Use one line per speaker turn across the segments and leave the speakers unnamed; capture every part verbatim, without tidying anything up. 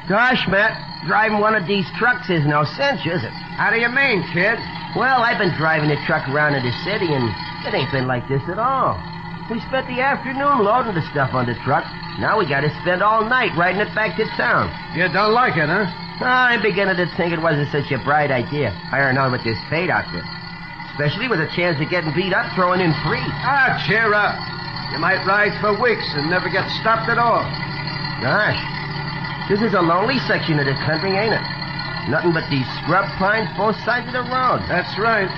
Gosh, Matt, driving one of these trucks is no cinch, is it?
How do you mean, kid?
Well, I've been driving the truck around in the city, and it ain't been like this at all. We spent the afternoon loading the stuff on the truck. Now we gotta spend all night riding it back to town.
You don't like it, huh?
I'm beginning to think it wasn't such a bright idea, hiring on with this paid outfit. Especially with a chance of getting beat up throwing in free.
Ah, cheer up. You might ride for weeks and never get stopped at all.
Gosh, this is a lonely section of the country, ain't it? Nothing but these scrub pines both sides of the road.
That's right.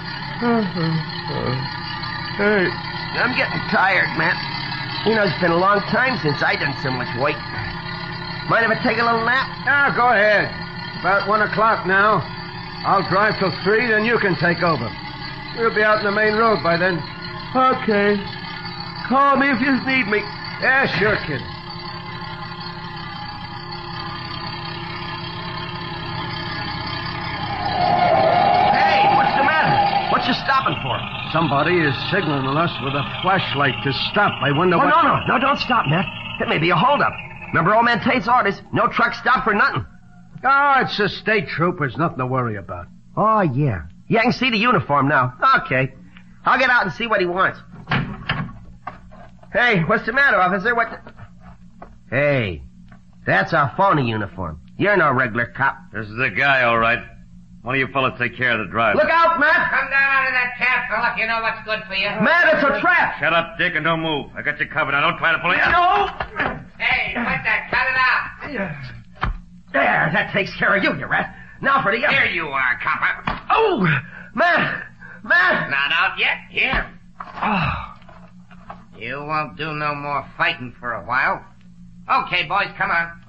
Hey, I'm getting tired, Matt. You know, it's been a long time since I done so much work. Mind if I take a little nap?
Ah, go ahead. About one o'clock now. I'll drive till three, then you can take over. We'll be out in the main road by then.
Okay. Call me if you need me.
Yeah, sure, kid.
Hey, what's the matter? What you stopping for?
Somebody is signaling us with a flashlight to stop. I wonder
oh,
what...
no, no. No, don't stop, Matt. It may be a holdup. Remember old man Tate's orders? No truck stop for nothing.
Oh, it's the state troopers. Nothing to worry about.
Oh, yeah. Yeah, I can see the uniform now. Okay. I'll get out and see what he wants. Hey, what's the matter, officer? What the... Hey, that's a phony uniform. You're no regular cop.
This is the guy, all right. One of you fellas take care of the driver.
Look out, Matt!
Come down out of that cab, fella, if you know what's good for you.
Matt, it's a trap!
Shut up, Dick, and don't move. I got you covered. Now, don't try to pull it.
No!
Hey, quit that. Cut it out.
There, that takes care of you, you rat. Now for the other.
Here you are, copper.
Oh! Matt! Matt!
Not out yet. Here.
Oh.
You won't do no more fighting for a while. Okay, boys, come on.